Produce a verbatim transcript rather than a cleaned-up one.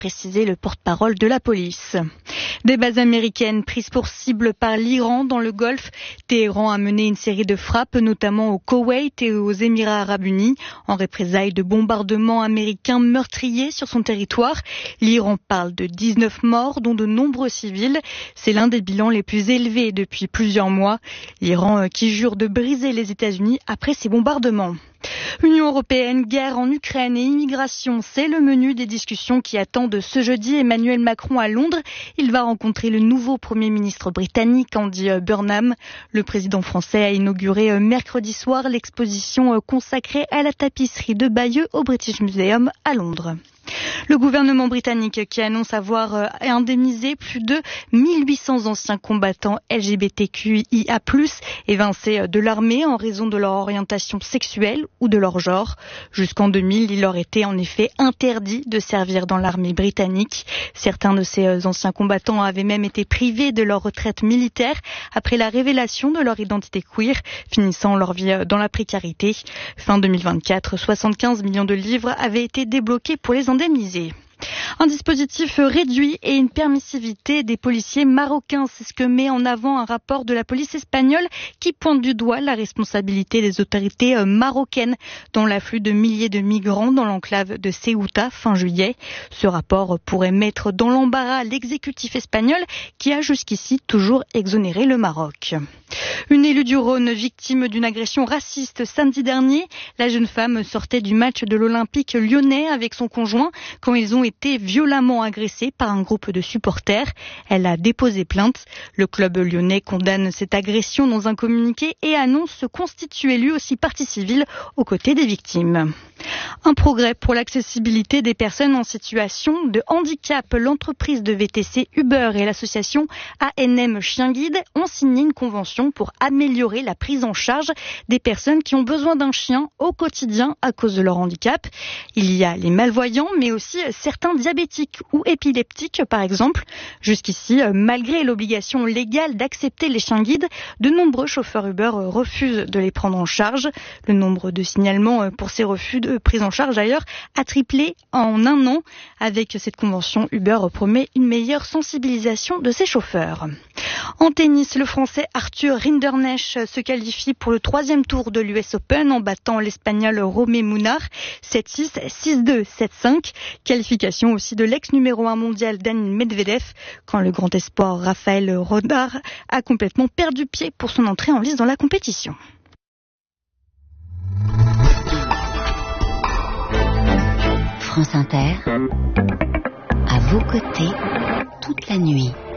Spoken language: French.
précisé le porte-parole de la police. Des bases américaines prises pour cible par l'Iran dans le Golfe. Téhéran a mené une série de frappes, notamment au Koweït et aux Émirats arabes unis, en représailles de bombardements américains meurtriers sur son territoire. L'Iran parle de dix-neuf morts, dont de nombreux civils. C'est l'un des bilans les plus élevés depuis plusieurs mois. L'Iran qui jure de briser les États-Unis après ces bombardements. Union européenne, guerre en Ukraine et immigration, c'est le menu des discussions qui attendent ce jeudi Emmanuel Macron à Londres. Il va rencontrer le nouveau Premier ministre britannique Andy Burnham. Le président français a inauguré mercredi soir l'exposition consacrée à la tapisserie de Bayeux au British Museum à Londres. Le gouvernement britannique qui annonce avoir indemnisé plus de mille huit cents anciens combattants L G B T Q I A plus, évincés de l'armée en raison de leur orientation sexuelle ou de leur genre. Jusqu'en deux mille, il leur était en effet interdit de servir dans l'armée britannique. Certains de ces anciens combattants avaient même été privés de leur retraite militaire après la révélation de leur identité queer, finissant leur vie dans la précarité. Fin deux mille vingt-quatre, soixante-quinze millions de livres avaient été débloqués pour les indemniser. Un dispositif réduit et une permissivité des policiers marocains, c'est ce que met en avant un rapport de la police espagnole qui pointe du doigt la responsabilité des autorités marocaines dans l'afflux de milliers de migrants dans l'enclave de Ceuta fin juillet. Ce rapport pourrait mettre dans l'embarras l'exécutif espagnol qui a jusqu'ici toujours exonéré le Maroc. Une élue du Rhône victime d'une agression raciste samedi dernier. La jeune femme sortait du match de l'Olympique lyonnais avec son conjoint quand ils ont été violemment agressés par un groupe de supporters. Elle a déposé plainte. Le club lyonnais condamne cette agression dans un communiqué et annonce se constituer lui aussi partie civile aux côtés des victimes. Un progrès pour l'accessibilité des personnes en situation de handicap. L'entreprise de V T C Uber et l'association A N M Chien Guide ont signé une convention pour améliorer la prise en charge des personnes qui ont besoin d'un chien au quotidien à cause de leur handicap. Il y a les malvoyants, mais aussi certains diabétiques ou épileptiques, par exemple. Jusqu'ici, malgré l'obligation légale d'accepter les chiens guides, de nombreux chauffeurs Uber refusent de les prendre en charge. Le nombre de signalements pour ces refus de prise en charge, d'ailleurs, a triplé en un an. Avec cette convention, Uber promet une meilleure sensibilisation de ses chauffeurs. En tennis, le Français Arthur Rinderknecht se qualifie pour le troisième tour de l'U S Open en battant l'Espagnol Romé Munar sept six, six deux, sept cinq. Qualification aussi de l'ex numéro un mondial Daniil Medvedev quand le grand espoir Raphaël Rodar a complètement perdu pied pour son entrée en lice dans la compétition. France Inter, à vos côtés toute la nuit.